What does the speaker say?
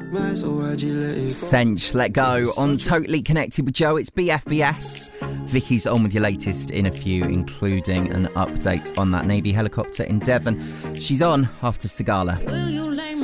Sench, Let Go on Totally Connected with Joe. It's BFBS. Vicky's on with your latest in a few, including an update on that Navy helicopter in Devon. She's on after Sigala. Will you